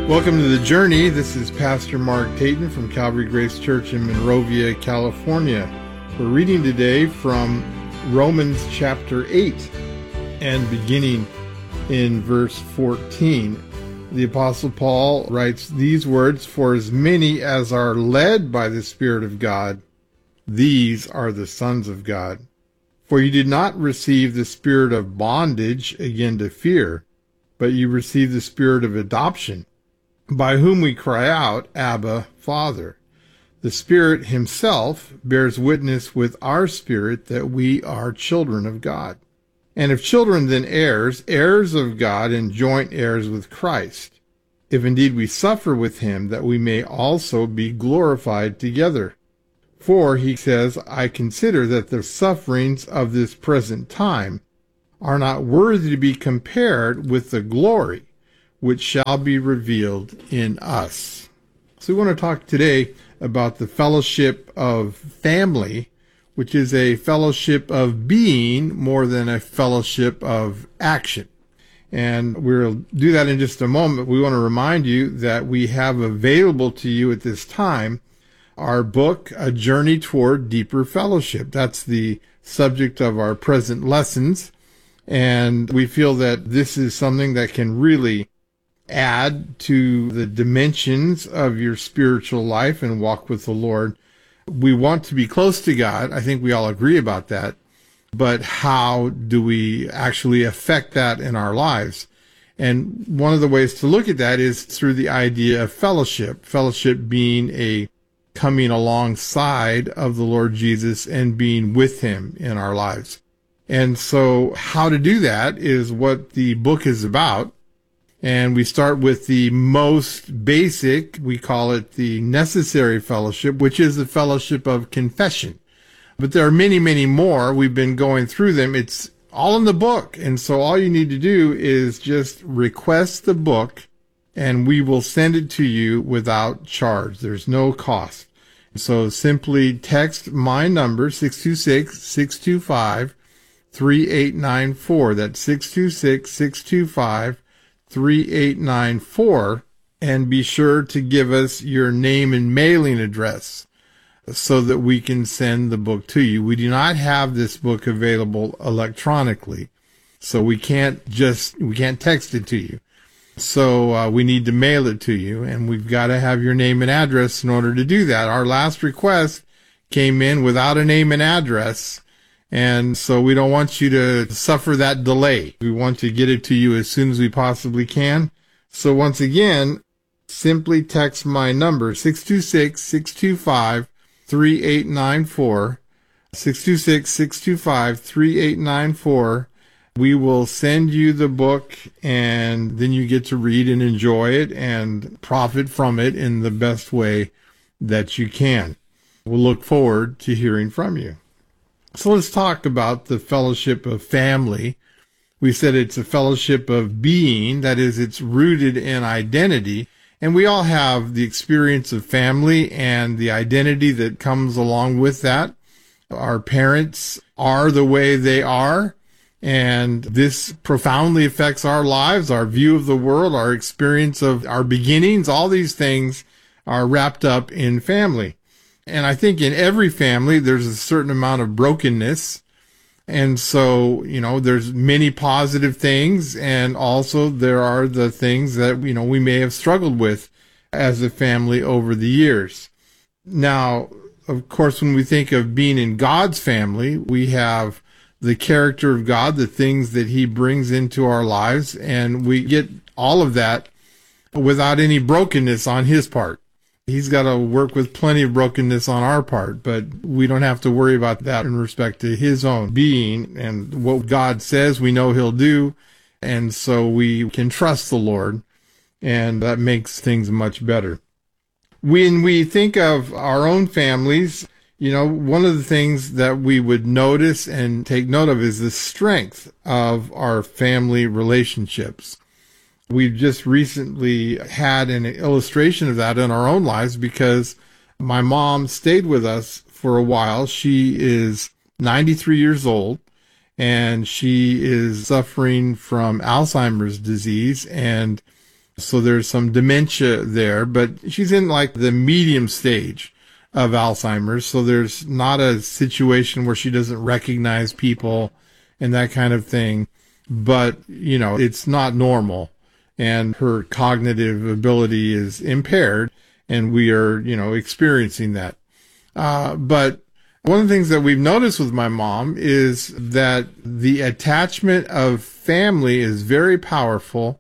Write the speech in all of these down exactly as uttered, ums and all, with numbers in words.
Welcome to The Journey. This is Pastor Mark Tayton from Calvary Grace Church in Monrovia, California. We're reading today from Romans chapter eight and beginning in verse fourteen. The Apostle Paul writes these words, "For as many as are led by the Spirit of God, these are the sons of God. For you did not receive the spirit of bondage again to fear, but you received the spirit of adoption, by whom we cry out, Abba, Father. The Spirit himself bears witness with our spirit that we are children of God. And if children, then heirs, heirs of God and joint heirs with Christ, if indeed we suffer with him, that we may also be glorified together. For, he says, I consider that the sufferings of this present time are not worthy to be compared with the glory which shall be revealed in us." So we want to talk today about the fellowship of family, which is a fellowship of being more than a fellowship of action. And we'll do that in just a moment. We want to remind you that we have available to you at this time our book, A Journey Toward Deeper Fellowship. That's the subject of our present lessons. And we feel that this is something that can really add to the dimensions of your spiritual life and walk with the Lord. We want to be close to God. I think we all agree about that. But how do we actually affect that in our lives? And one of the ways to look at that is through the idea of fellowship. Fellowship being a coming alongside of the Lord Jesus and being with him in our lives. And so how to do that is what the book is about. And we start with the most basic, we call it the necessary fellowship, which is the fellowship of confession. But there are many, many more. We've been going through them. It's all in the book. And so all you need to do is just request the book, and we will send it to you without charge. There's no cost. So simply text my number, six two six, six two five, three eight nine four. That's six two six, six two five, three eight nine four, and be sure to give us your name and mailing address so that we can send the book to you. We do not have this book available electronically, so we can't just, we can't text it to you. So uh, we need to mail it to you, and we've got to have your name and address in order to do that. Our last request came in without a name and address, and so we don't want you to suffer that delay. We want to get it to you as soon as we possibly can. So once again, simply text my number, six two six, six two five, three eight nine four, six two six, six two five, three eight nine four. We will send you the book, and then you get to read and enjoy it and profit from it in the best way that you can. We'll look forward to hearing from you. So let's talk about the fellowship of family. We said it's a fellowship of being, that is, it's rooted in identity. And we all have the experience of family and the identity that comes along with that. Our parents are the way they are, and this profoundly affects our lives, our view of the world, our experience of our beginnings. All these things are wrapped up in family. And I think in every family, there's a certain amount of brokenness. And so, you know, there's many positive things, and also there are the things that, you know, we may have struggled with as a family over the years. Now, of course, when we think of being in God's family, we have the character of God, the things that he brings into our lives, and we get all of that without any brokenness on his part. He's got to work with plenty of brokenness on our part, but we don't have to worry about that in respect to his own being, and what God says we know he'll do, and so we can trust the Lord, and that makes things much better. When we think of our own families, you know, one of the things that we would notice and take note of is the strength of our family relationships. We've just recently had an illustration of that in our own lives because my mom stayed with us for a while. She is ninety-three years old, and she is suffering from Alzheimer's disease, and So there's some dementia there, but she's in like the medium stage of Alzheimer's. So there's not a situation where she doesn't recognize people and that kind of thing. But, you know, it's not normal, and her cognitive ability is impaired, and we are, you know, experiencing that. Uh, but one of the things that we've noticed with my mom is that the attachment of family is very powerful,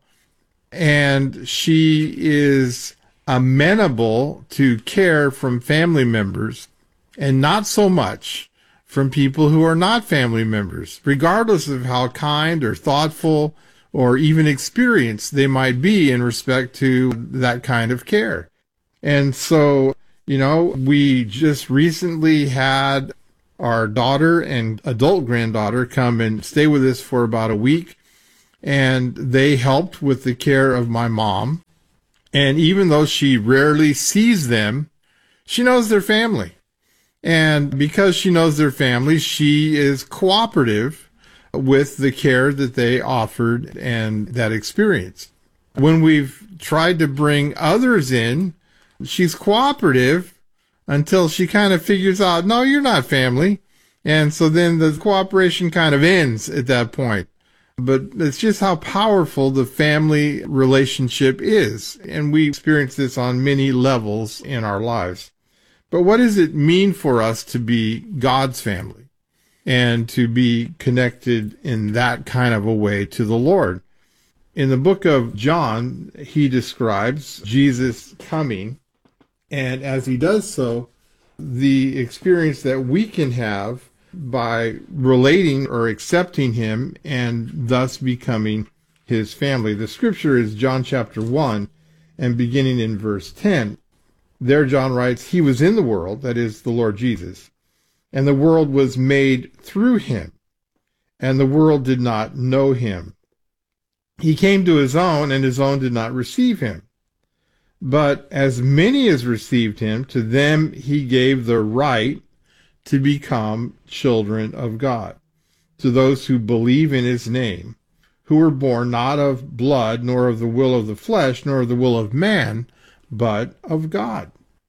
and she is amenable to care from family members and not so much from people who are not family members, regardless of how kind or thoughtful or even experienced they might be in respect to that kind of care. And so, you know, we just recently had our daughter and adult granddaughter come and stay with us for about a week, and they helped with the care of my mom. And even though she rarely sees them, she knows their family. And because she knows their family, she is cooperative with the care that they offered and that experience. When we've tried to bring others in, she's cooperative until she kind of figures out, no, you're not family. And so then the cooperation kind of ends at that point. But it's just how powerful the family relationship is. And we experience this on many levels in our lives. But what does it mean for us to be God's family and to be connected in that kind of a way to the Lord? In the book of John, he describes Jesus coming, and as he does so, the experience that we can have by relating or accepting him and thus becoming his family. The scripture is John chapter one and beginning in verse ten. There John writes, "He was in the world," that is the Lord Jesus, "and the world was made through him, and the world did not know him. He came to his own, and his own did not receive him. But as many as received him, to them he gave the right to become children of God, to those who believe in his name, who were born not of blood, nor of the will of the flesh, nor of the will of man, but of God."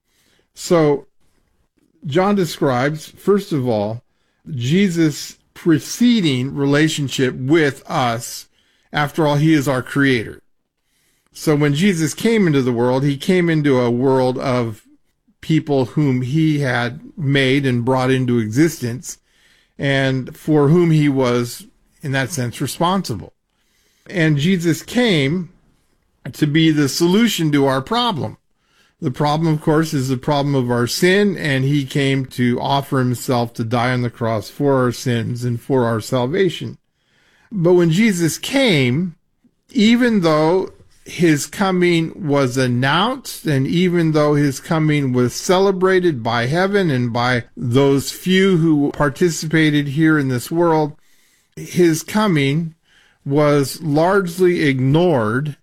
So John describes, first of all, Jesus' preceding relationship with us. After all, he is our creator. So when Jesus came into the world, he came into a world of people whom he had made and brought into existence, and for whom he was, in that sense, responsible. And Jesus came to be the solution to our problem. The problem, of course, is the problem of our sin, and he came to offer himself to die on the cross for our sins and for our salvation. But when Jesus came, even though his coming was announced, and even though his coming was celebrated by heaven and by those few who participated here in this world, his coming was largely ignored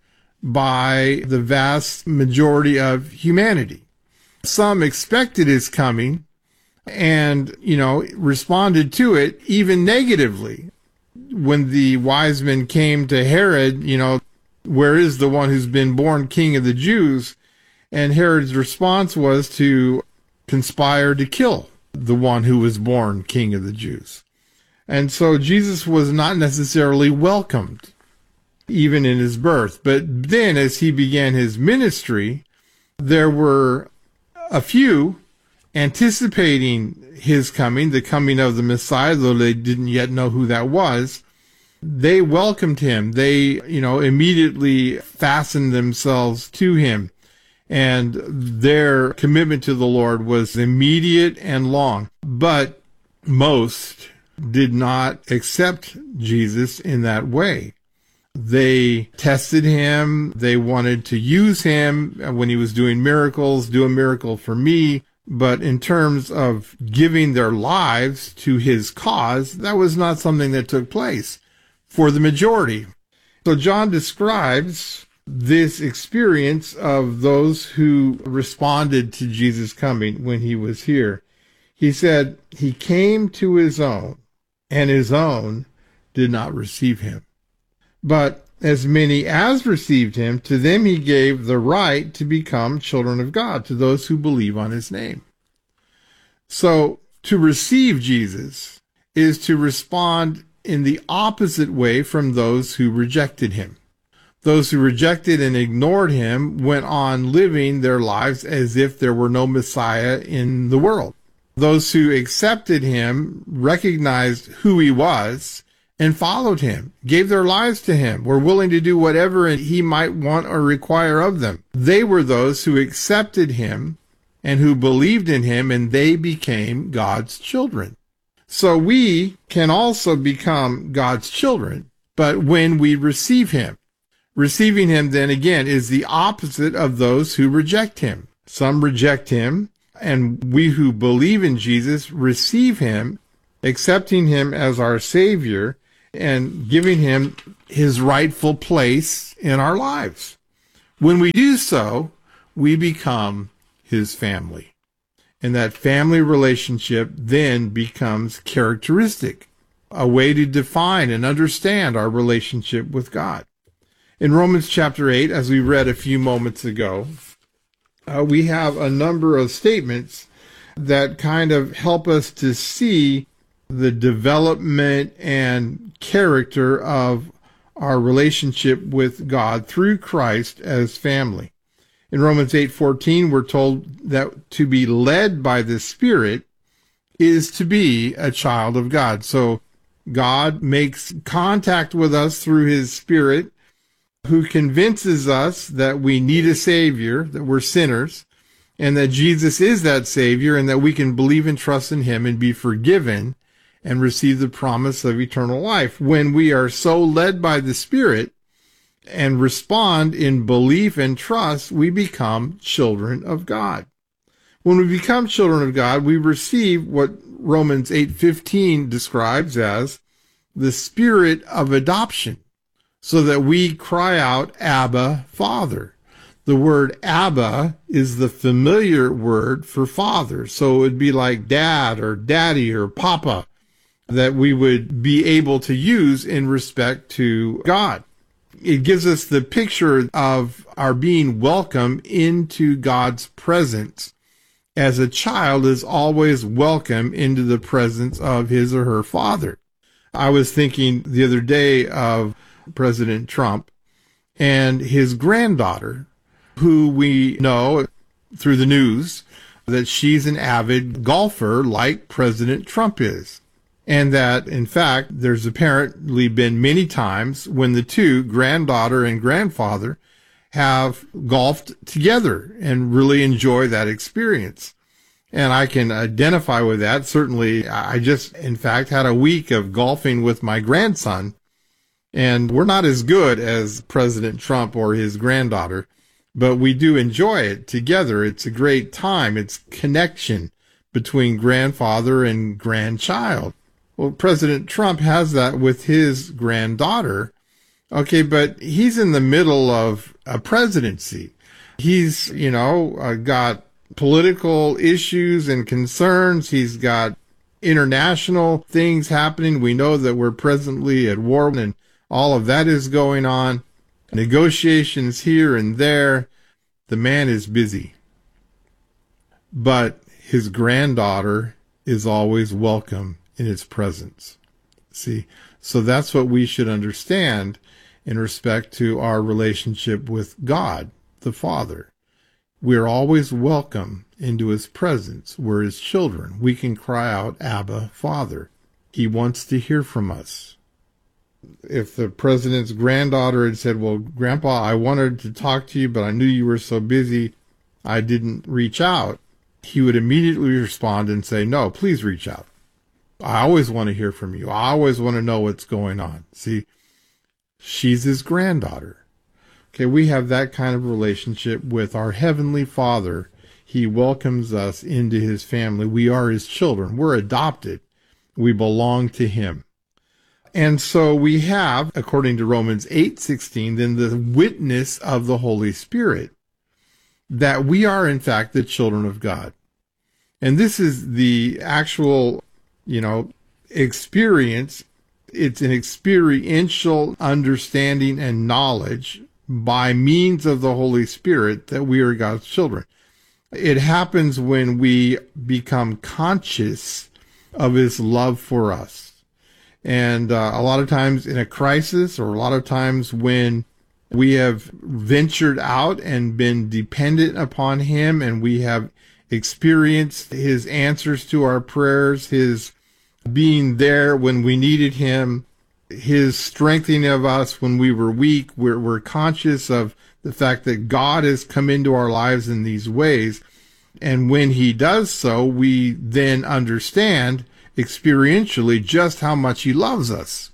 by the vast majority of humanity. Some expected his coming and, you know, responded to it even negatively. When the wise men came to Herod, you know, "Where is the one who's been born king of the Jews?" And Herod's response was to conspire to kill the one who was born king of the Jews. And so Jesus was not necessarily welcomed, even in his birth. But then as he began his ministry, there were a few anticipating his coming, the coming of the Messiah, though they didn't yet know who that was. They welcomed him. They, you know, immediately fastened themselves to him. And their commitment to the Lord was immediate and long. But most did not accept Jesus in that way. They tested him. They wanted to use him when he was doing miracles, do a miracle for me. But in terms of giving their lives to his cause, that was not something that took place for the majority. So John describes this experience of those who responded to Jesus' coming when he was here. He said, "He came to his own, and his own did not receive him." But as many as received him, to them he gave the right to become children of God, to those who believe on his name. So to receive Jesus is to respond in the opposite way from those who rejected him. Those who rejected and ignored him went on living their lives as if there were no Messiah in the world. Those who accepted him recognized who he was and followed him, gave their lives to him, were willing to do whatever he might want or require of them. They were those who accepted him and who believed in him, and they became God's children. So we can also become God's children, but when we receive him. Receiving him, then again, is the opposite of those who reject him. Some reject him, and we who believe in Jesus receive him, accepting him as our Savior and giving him his rightful place in our lives. When we do so, we become his family. And that family relationship then becomes characteristic, a way to define and understand our relationship with God. In Romans chapter eight, as we read a few moments ago, uh, we have a number of statements that kind of help us to see the development and character of our relationship with God through Christ as family. In Romans eight fourteen, we're told that to be led by the Spirit is to be a child of God. So God makes contact with us through his Spirit, who convinces us that we need a Savior, that we're sinners, and that Jesus is that Savior, and that we can believe and trust in him and be forgiven and receive the promise of eternal life. When we are so led by the Spirit and respond in belief and trust, we become children of God. When we become children of God, we receive what Romans eight fifteen describes as the spirit of adoption, so that we cry out, Abba, Father. The word Abba is the familiar word for father. So it would be like dad or daddy or papa that we would be able to use in respect to God. It gives us the picture of our being welcome into God's presence, as a child is always welcome into the presence of his or her father. I was thinking the other day of President Trump and his granddaughter, who we know through the news that she's an avid golfer like President Trump is. And that, in fact, there's apparently been many times when the two, granddaughter and grandfather, have golfed together and really enjoy that experience. And I can identify with that. Certainly, I just, in fact, had a week of golfing with my grandson, and we're not as good as President Trump or his granddaughter, but we do enjoy it together. It's a great time. It's connection between grandfather and grandchild. Well, President Trump has that with his granddaughter. Okay, but he's in the middle of a presidency. He's, you know, uh, got political issues and concerns. He's got international things happening. We know that we're presently at war, and all of that is going on. Negotiations here and there. The man is busy. But his granddaughter is always welcome in his presence. See, so that's what we should understand in respect to our relationship with God, the Father. We're always welcome into his presence. We're his children. We can cry out, Abba, Father. He wants to hear from us. If the president's granddaughter had said, well, Grandpa, I wanted to talk to you, but I knew you were so busy, I didn't reach out, he would immediately respond and say, no, please reach out. I always want to hear from you. I always want to know what's going on. See, she's his granddaughter. Okay, we have that kind of relationship with our Heavenly Father. He welcomes us into his family. We are his children. We're adopted. We belong to him. And so we have, according to Romans eight sixteen, then the witness of the Holy Spirit, that we are, in fact, the children of God. And this is the actual, you know, experience It's an experiential understanding and knowledge by means of the Holy Spirit that we are God's children. It happens when we become conscious of His love for us. And uh, a lot of times in a crisis, or a lot of times when we have ventured out and been dependent upon Him, and we have experienced His answers to our prayers, His being there when we needed Him, His strengthening of us when we were weak. We're, we're conscious of the fact that God has come into our lives in these ways. And when He does so, we then understand experientially just how much He loves us.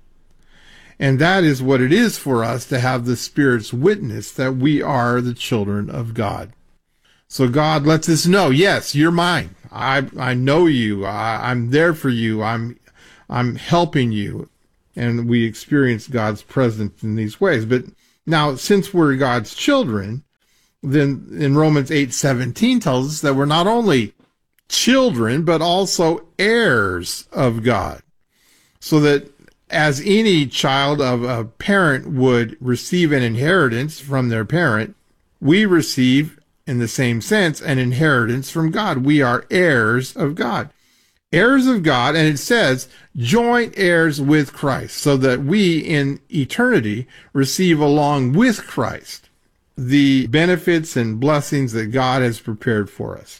And that is what it is for us to have the Spirit's witness that we are the children of God. So God lets us know, yes, you're mine. I I know you. I, I'm there for you. I'm I'm helping you. And we experience God's presence in these ways. But now, since we're God's children, then in Romans eight seventeen tells us that we're not only children, but also heirs of God. So that as any child of a parent would receive an inheritance from their parent, we receive, in the same sense, an inheritance from God. We are heirs of God. Heirs of God, and it says joint heirs with Christ, so that we in eternity receive along with Christ the benefits and blessings that God has prepared for us.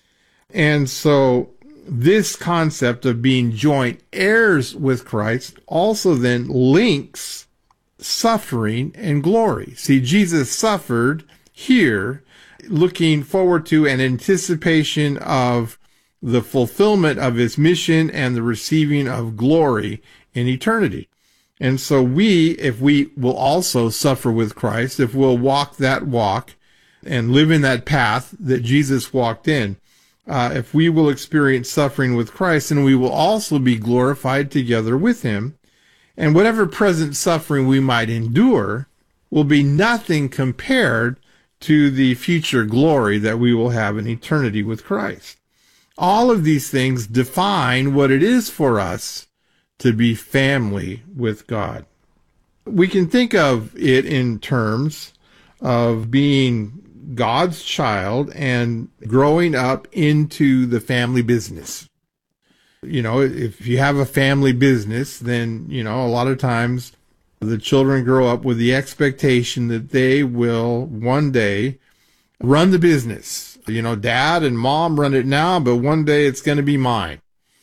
And so this concept of being joint heirs with Christ also then links suffering and glory. See, Jesus suffered here, looking forward to an anticipation of the fulfillment of His mission and the receiving of glory in eternity. And so we, if we will also suffer with Christ, if we'll walk that walk and live in that path that Jesus walked in, uh, if we will experience suffering with Christ, then we will also be glorified together with Him. And whatever present suffering we might endure will be nothing compared to the future glory that we will have in eternity with Christ. All of these things define what it is for us to be family with God. We can think of it in terms of being God's child and growing up into the family business. You know, if you have a family business, then, you know, a lot of times the children grow up with the expectation that they will one day run the business. You know, dad and mom run it now, but one day it's going to be mine.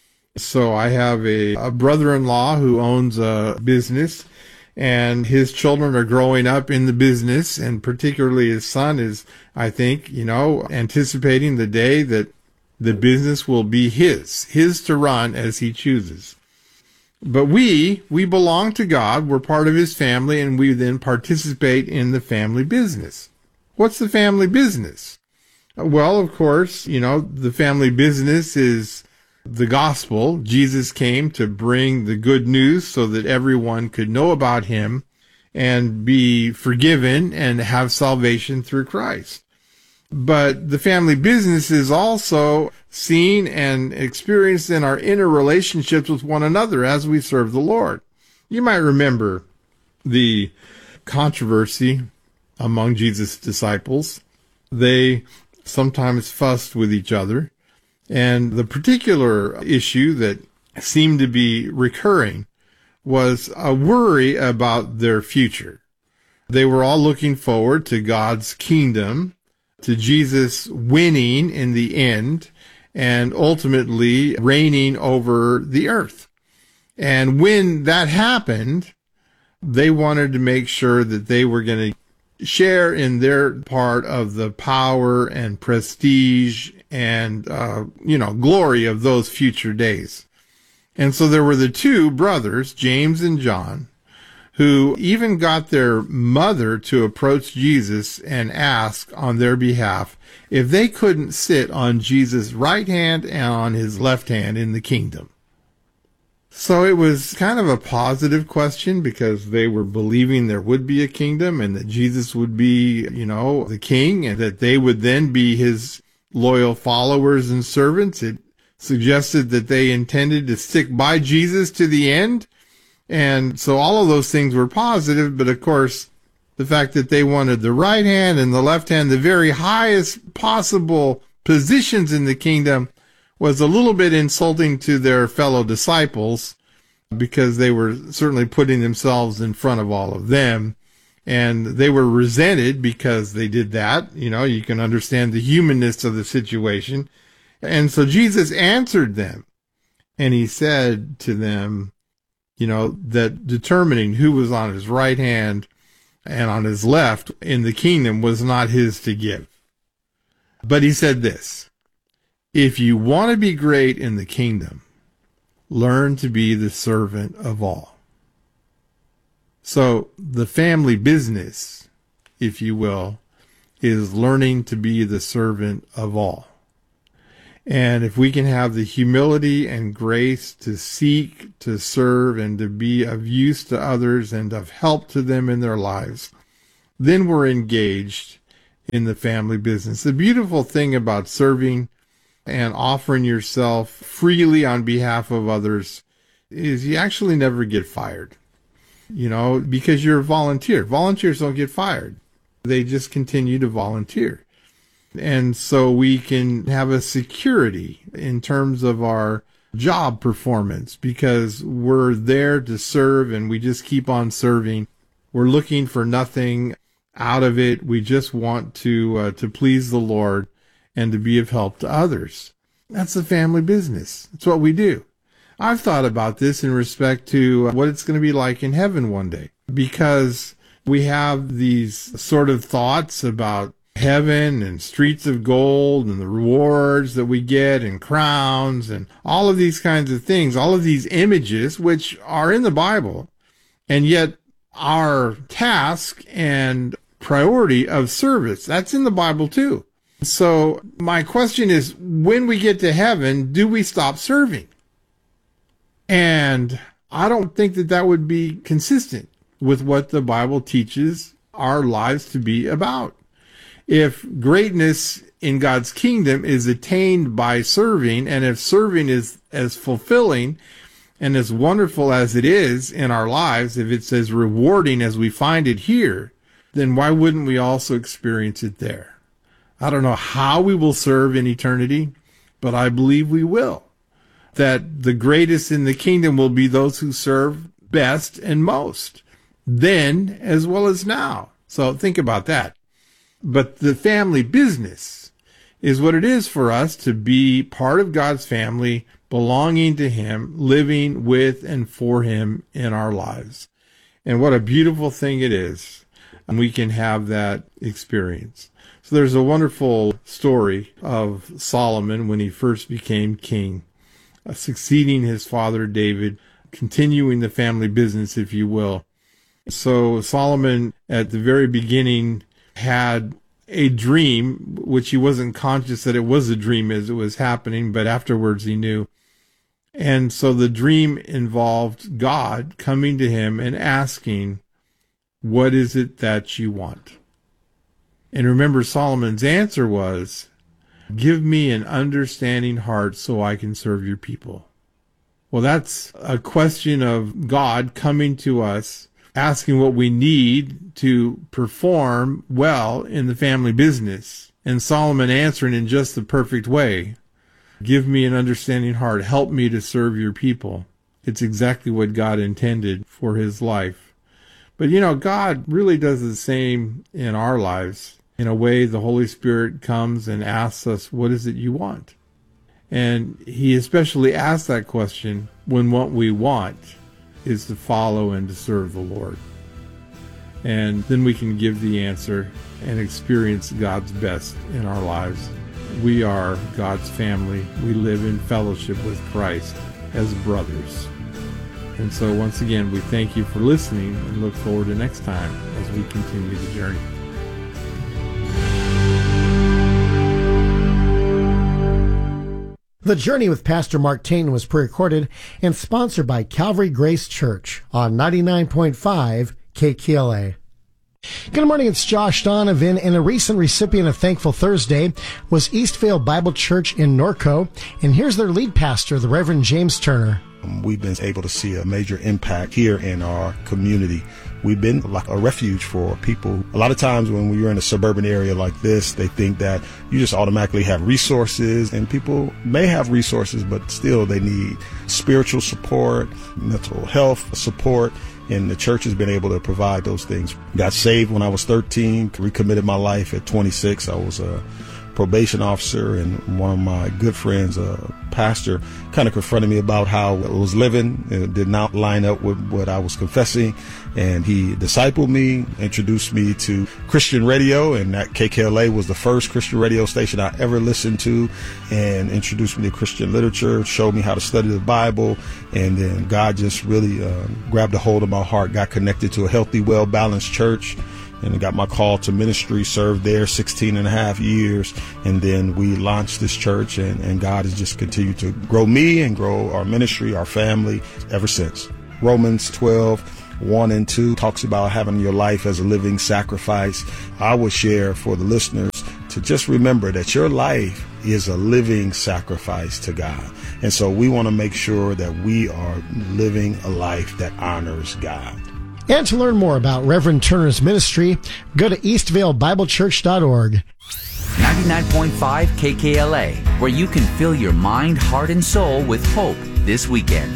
So I have a, a brother-in-law who owns a business, and his children are growing up in the business, and particularly his son is, I think, you know, anticipating the day that the business will be his, his to run as he chooses. But we, we belong to God, we're part of His family, and we then participate in the family business. What's the family business? Well, of course, you know, the family business is the gospel. Jesus came to bring the good news so that everyone could know about Him and be forgiven and have salvation through Christ. But the family business is also seen and experienced in our inner relationships with one another as we serve the Lord. You might remember the controversy among Jesus' disciples. They sometimes fussed with each other. And the particular issue that seemed to be recurring was a worry about their future. They were all looking forward to God's kingdom, to Jesus winning in the end, and ultimately reigning over the earth. And when that happened, they wanted to make sure that they were going to share in their part of the power and prestige and, uh, you know, glory of those future days. And so there were the two brothers, James and John, who even got their mother to approach Jesus and ask on their behalf if they couldn't sit on Jesus' right hand and on His left hand in the kingdom. So it was kind of a positive question because they were believing there would be a kingdom and that Jesus would be, you know, the king and that they would then be His loyal followers and servants. It suggested that they intended to stick by Jesus to the end. And so all of those things were positive, but of course, the fact that they wanted the right hand and the left hand, the very highest possible positions in the kingdom, was a little bit insulting to their fellow disciples, because they were certainly putting themselves in front of all of them. And they were resented because they did that. You know, you can understand the humanness of the situation. And so Jesus answered them, and he said to them, you know, that determining who was on his right hand and on his left in the kingdom was not his to give. But he said this: if you want to be great in the kingdom, learn to be the servant of all. So the family business, if you will, is learning to be the servant of all. And if we can have the humility and grace to seek, to serve, and to be of use to others and of help to them in their lives, then we're engaged in the family business. The beautiful thing about serving and offering yourself freely on behalf of others is you actually never get fired, you know, because you're a volunteer. Volunteers don't get fired. They just continue to volunteer. And so we can have a security in terms of our job performance because we're there to serve and we just keep on serving. We're looking for nothing out of it. We just want to uh, to please the Lord and to be of help to others. That's the family business. It's what we do. I've thought about this in respect to what it's going to be like in heaven one day, because we have these sort of thoughts about heaven and streets of gold and the rewards that we get and crowns and all of these kinds of things, all of these images which are in the Bible, and yet our task and priority of service, that's in the Bible too. So my question is, when we get to heaven, do we stop serving? And I don't think that that would be consistent with what the Bible teaches our lives to be about. If greatness in God's kingdom is attained by serving, and if serving is as fulfilling and as wonderful as it is in our lives, if it's as rewarding as we find it here, then why wouldn't we also experience it there? I don't know how we will serve in eternity, but I believe we will. That the greatest in the kingdom will be those who serve best and most, then as well as now. So think about that. But the family business is what it is for us to be part of God's family, belonging to Him, living with and for Him in our lives. And what a beautiful thing it is. And we can have that experience. So there's a wonderful story of Solomon when he first became king, uh, succeeding his father David, continuing the family business, if you will. So Solomon, at the very beginning, had a dream, which he wasn't conscious that it was a dream as it was happening, but afterwards he knew. And so the dream involved God coming to him and asking, "What is it that you want?" And remember, Solomon's answer was, "Give me an understanding heart so I can serve your people." Well, that's a question of God coming to us, asking what we need to perform well in the family business. And Solomon answering in just the perfect way, "Give me an understanding heart. Help me to serve your people." It's exactly what God intended for his life. But you know, God really does the same in our lives. In a way, the Holy Spirit comes and asks us, "What is it you want?" And he especially asks that question when what we want is to follow and to serve the Lord. And then we can give the answer and experience God's best in our lives. We are God's family. We live in fellowship with Christ as brothers. And so once again, we thank you for listening and look forward to next time as we continue the journey. The Journey with Pastor Mark Tayton was pre-recorded and sponsored by Calvary Grace Church on ninety-nine point five K K L A. Good morning, it's Josh Donovan, and a recent recipient of Thankful Thursday was Eastvale Bible Church in Norco, and here's their lead pastor, the Reverend James Turner. We've been able to see a major impact here in our community. We've been like a refuge for people. A lot of times when you're in a suburban area like this, they think that you just automatically have resources, and people may have resources, but still they need spiritual support, mental health support. And the church has been able to provide those things. Got saved when I was thirteen, recommitted my life at twenty-six. I was a probation officer, and one of my good friends, a pastor, kind of confronted me about how I was living. It did not line up with what I was confessing. And he discipled me, introduced me to Christian radio, and that K K L A was the first Christian radio station I ever listened to, and introduced me to Christian literature, showed me how to study the Bible, and then God just really uh, grabbed a hold of my heart, got connected to a healthy, well-balanced church, and I got my call to ministry, served there sixteen and a half years, and then we launched this church, and, and God has just continued to grow me and grow our ministry, our family, ever since. Romans twelve, one and two talks about having your life as a living sacrifice. I would share for the listeners to just remember that your life is a living sacrifice to God. And so we want to make sure that we are living a life that honors God. And to learn more about Reverend Turner's ministry, go to eastvale bible church dot org. ninety-nine point five K K L A, where you can fill your mind, heart, and soul with hope this weekend.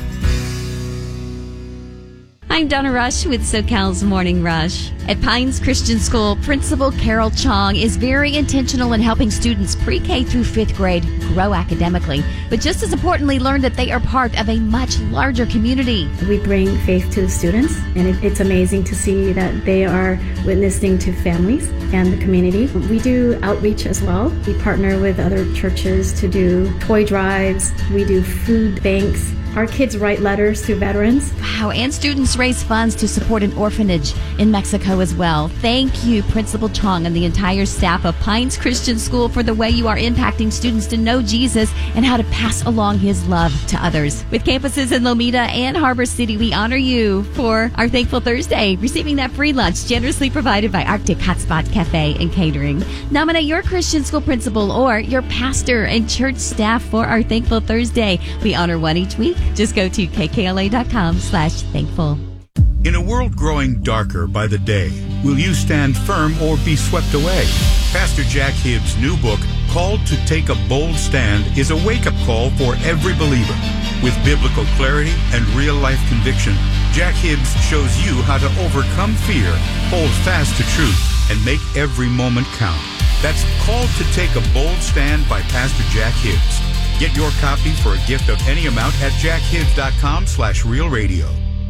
I'm Donna Rush with SoCal's Morning Rush. At Pines Christian School, Principal Carol Chong is very intentional in helping students pre-K through fifth grade grow academically, but just as importantly, learn that they are part of a much larger community. We bring faith to the students, and it, it's amazing to see that they are witnessing to families and the community. We do outreach as well. We partner with other churches to do toy drives. We do food banks. Our kids write letters to veterans. Wow, and students raise funds to support an orphanage in Mexico as well. Thank you, Principal Chong and the entire staff of Pines Christian School, for the way you are impacting students to know Jesus and how to pass along his love to others. With campuses in Lomita and Harbor City, we honor you for our Thankful Thursday, receiving that free lunch generously provided by Arctic Hotspot Cafe and Catering. Nominate your Christian school principal or your pastor and church staff for our Thankful Thursday. We honor one each week. Just go to k k l a dot com slash thankful. In a world growing darker by the day, will you stand firm or be swept away? Pastor Jack Hibbs' new book, Called to Take a Bold Stand, is a wake-up call for every believer. With biblical clarity and real-life conviction, Jack Hibbs shows you how to overcome fear, hold fast to truth, and make every moment count. That's Called to Take a Bold Stand by Pastor Jack Hibbs. Get your copy for a gift of any amount at jack hibbs dot com slash real radio.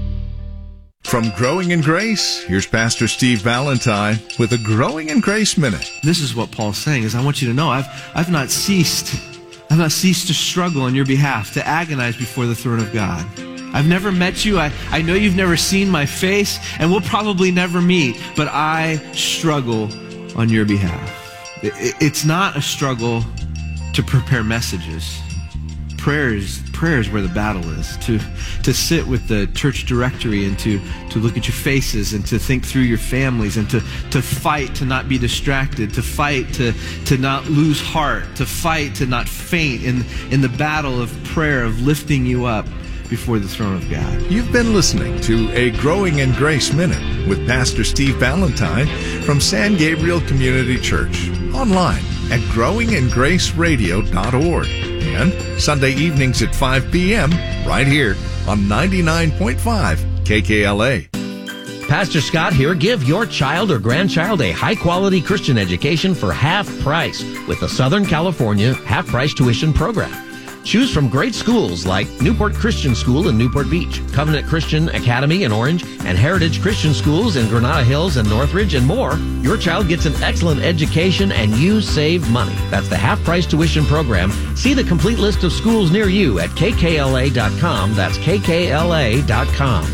From Growing in Grace, here's Pastor Steve Valentine with a Growing in Grace Minute. This is what Paul's saying, is I want you to know I've I've not ceased I've not ceased to struggle on your behalf, to agonize before the throne of God. I've never met you. I, I know you've never seen my face, and we'll probably never meet, but I struggle on your behalf. It, it, it's not a struggle to prepare messages. Prayer is, prayer is where the battle is. To to sit with the church directory and to, to look at your faces and to think through your families and to, to fight to not be distracted, to fight to, to not lose heart, to fight to not faint in, in the battle of prayer, of lifting you up before the throne of God. You've been listening to a Growing in Grace Minute with Pastor Steve Valentine from San Gabriel Community Church. Online at growing in grace radio dot org and Sunday evenings at five p.m. right here on ninety-nine point five K K L A. Pastor Scott here. Give your child or grandchild a high-quality Christian education for half price with the Southern California half-price tuition program. Choose from great schools like Newport Christian School in Newport Beach, Covenant Christian Academy in Orange, and Heritage Christian Schools in Granada Hills and Northridge, and more. Your child gets an excellent education and you save money. That's the half-price tuition program. See the complete list of schools near you at k k l a dot com. That's k k l a dot com.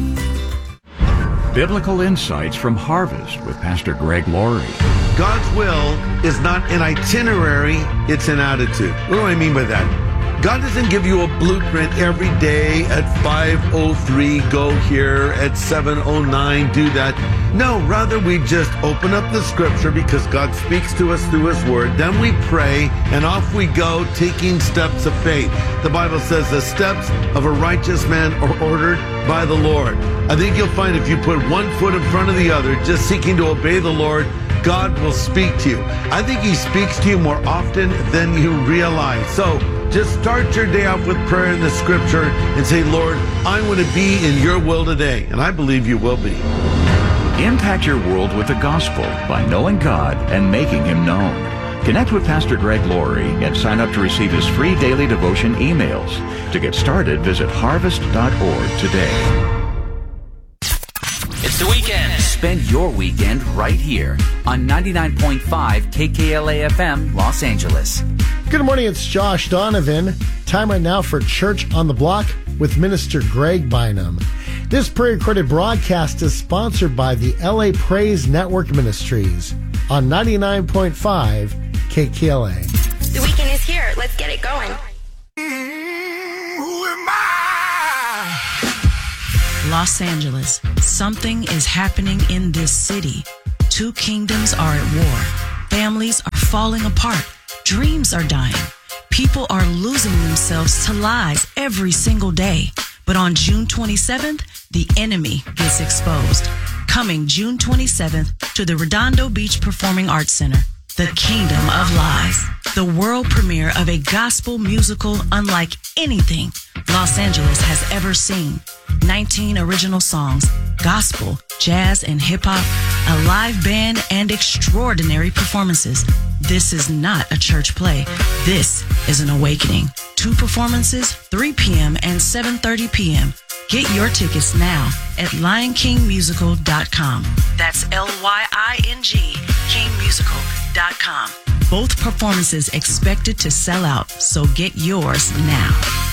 Biblical Insights from Harvest with Pastor Greg Laurie. God's will is not an itinerary, it's an attitude. What do I mean by that? God doesn't give you a blueprint every day at five oh three, go here, at seven oh nine, do that. No, rather we just open up the scripture because God speaks to us through his word. Then we pray and off we go, taking steps of faith. The Bible says the steps of a righteous man are ordered by the Lord. I think you'll find if you put one foot in front of the other, just seeking to obey the Lord, God will speak to you. I think he speaks to you more often than you realize. So just start your day off with prayer in the scripture and say, Lord, I want to be in your will today. And I believe you will be. Impact your world with the gospel by knowing God and making him known. Connect with Pastor Greg Laurie and sign up to receive his free daily devotion emails. To get started, visit harvest dot org today. It's the weekend. Spend your weekend right here on ninety-nine point five K K L A F M, Los Angeles. Good morning, it's Josh Donovan. Time right now for Church on the Block with Minister Greg Bynum. This pre-recorded broadcast is sponsored by the L A Praise Network Ministries on ninety-nine point five K K L A. The weekend is here. Let's get it going. Who am I? Los Angeles, something is happening in this city. Two kingdoms are at war. Families are falling apart. Dreams are dying. People are losing themselves to lies every single day. But on June twenty-seventh, the enemy gets exposed. Coming June twenty-seventh to the Redondo Beach Performing Arts Center, The Kingdom of Lies, the world premiere of a gospel musical unlike anything Los Angeles has ever seen. nineteen original songs, gospel, jazz, and hip-hop, a live band, and extraordinary performances. This is not a church play. This is an awakening. Two performances, three p.m. and seven thirty p.m. Get your tickets now at lion king musical dot com. That's L Y I N G, king musical dot com. Both performances expected to sell out, so get yours now.